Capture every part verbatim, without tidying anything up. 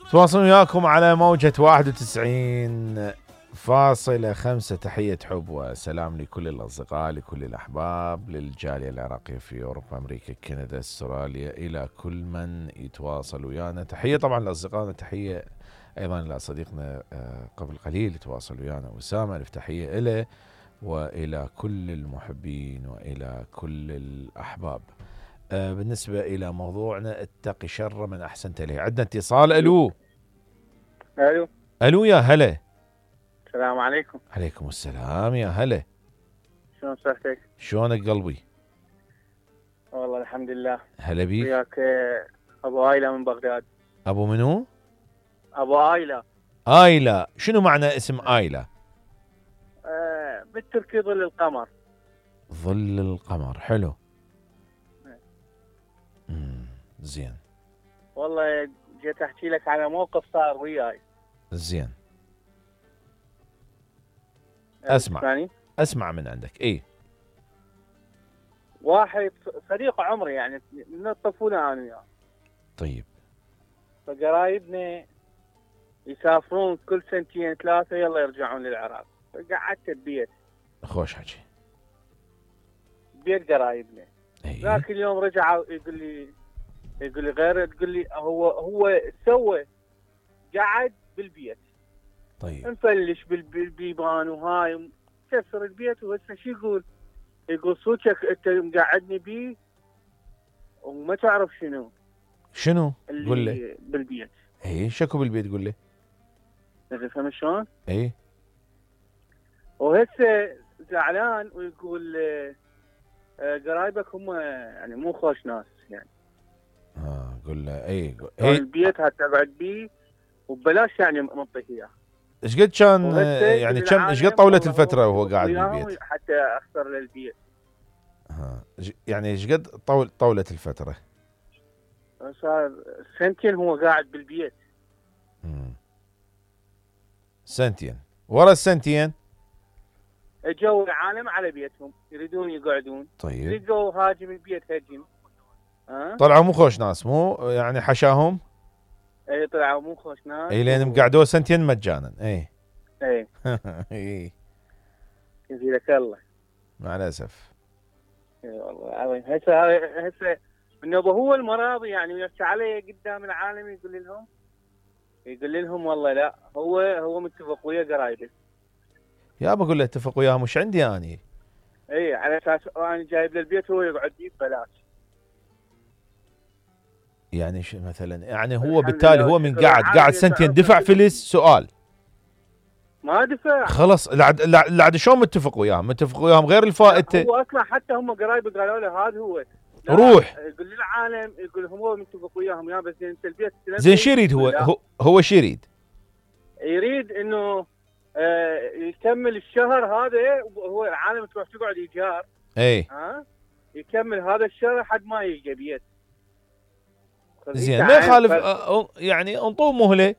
تواصل وياكم على موجة واحد وتسعين فاصلة خمسة. تحية حب وسلام لكل الأصدقاء، لكل الأحباب، للجالية العراقية في أوروبا، أمريكا، كندا، استراليا، إلى كل من يتواصل ويانا. تحية طبعا لأصدقائنا، تحية أيضا لصديقنا قبل قليل يتواصل ويانا أسامة، ألف تحية إليه وإلى كل المحبين وإلى كل الأحباب. آه بالنسبة إلى موضوعنا اتقي شر من أحسنت إليه، عندنا اتصال. ألو ألو ألو يا هلا. السلام عليكم. عليكم السلام يا هلا. شلون صحتك؟ شلونك قلبي؟ والله الحمد لله. هلا بيك. وياك أبو آيلة من بغداد. أبو منو؟ أبو آيلة. آيلة، شنو معنى اسم آيلة؟ آه بالتركي ظل القمر. ظل القمر، حلو. امم زين. والله جيت احكي لك على موقف صار وياي. زين. اسمع ثاني. اسمع من عندك. اي واحد صديق عمري يعني من الطفوله انا وياه. طيب. فقرايبنا يسافرون كل سنتين ثلاثه يلا يرجعون للعراق، فقعدت ببيت. خوش حكي. بيت قرايبنا. اي ذاك اليوم رجع يقول لي يقول لي غير تقول لي هو هو سوى قعد بالبيت. طيب. مفلش بالبيبان وهاي كسر البيت. وهسه شو يقول؟ يقول صوتك انت مقعدني بيه وما تعرف شنو شنو؟ اللي قول لي. بالبيت. اي شكو بالبيت قول لي. تفهم شلون؟ اي. وهسه زعلان ويقول آه، قرايبك هم يعني مو خوش ناس يعني. اه قول له. اي اي البيت هتقعد بيه وببلاش يعني منطيك اياه. ايش قد كان يعني كم ايش قد طولت الفتره وهو قاعد بالبيت؟ حتى اخسر للبيت. ها يعني ايش قد طول طولت الفتره؟ صار سنتين هو قاعد بالبيت. امم سنتين. ورا السنتين اجوا العالم على بيتهم يريدون يقعدون. طيب. لقوا هاجم البيت هجم. أه؟ طلعوا مو خوش ناس، مو يعني حشاهم. اي طلعوا مو خوش ناس. اي لين مقعدوه سنتين مجانا. اي اي اي يزيدك الله. مع الاسف. اي والله العظيم. هسه هسه انه هو المراضي يعني ويحكي عليه قدام العالم يقول لهم يقول لهم والله لا هو هو متفق ويا قرايبه. يا بقول له اتفق وياهم، مش عندي اني. اي على اساس انا جايب للبيت هو يقعد فيه ببلاش. يعني شو مثلا؟ يعني هو بالتالي هو من قاعد قاعد سنتين دفع فلس. فلس. سؤال. ما دفع. خلص لعد لعد شلون متفق وياهم؟ متفق وياهم غير الفائته. هو اصلا حتى هم قرايبه قالوا له هذا هو. روح يقول للعالم يقول هو متفق وياهم يا بس انت البيت زين. شو يريد هو؟ هو هو شو يريد؟ يريد انه آه يكمل الشهر هذا. هو العالم تروح تقعد ايجار. اي ها يكمل هذا الشهر حد ما يلقى بيت. زين ما يخالف. يعني انطوه مهله.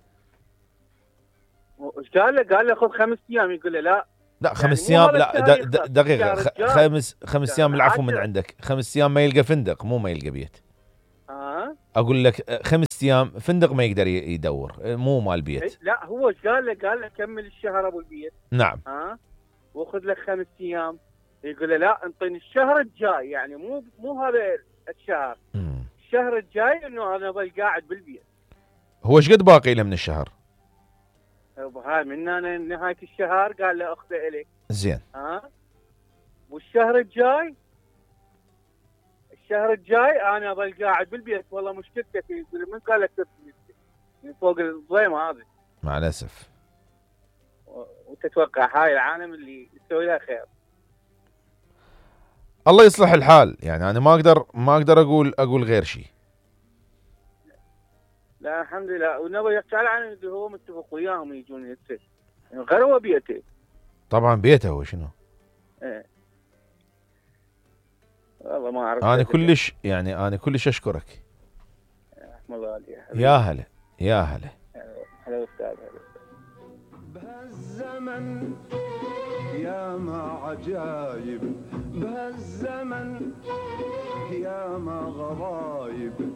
ايش قال له؟ قال له خذ خمس ايام. يقول له لا لا خمس ايام لا دقيقه. خمس خمس ايام العفو من عندك. خمس ايام ما يلقى فندق، مو ما يلقى بيت. اه اقول لك خمس ايام فندق ما يقدر يدور، مو مال بيت. لا هو ايش قال له؟ قال له كمل الشهر ابو البيت. نعم. ها وخذ لك خمس ايام. يقول له لا انطيني الشهر الجاي يعني مو مو هذا الشهر. مم. الشهر الجاي انه انا ظل قاعد بالبيت. هو ايش قد باقي له من الشهر؟ هاي من انا نهايه الشهر قال له اخذه الك. زين. ها والشهر الجاي الشهر الجاي انا اظل قاعد بالبيت. والله مشكلتك يقول من قال لك من فوق الضيم هذا. مع الاسف. وتتوقع هاي العالم اللي يسوي لها خير. الله يصلح الحال. يعني انا ما اقدر ما اقدر اقول اقول غير شيء. لا الحمد لله. ونبي يحكي على العالم اللي هو متفق وياهم يجون يتسجل يعني غير هو بيته. طبعا بيته هو شنو؟ ايه والله ما اعرف. انا كلش يعني انا كلش اشكرك. رحم الله عليك. يا هلا يا هلا. هلا استاذ. بهالزمن يا ما عجايب، بهالزمن يا ما غرايب،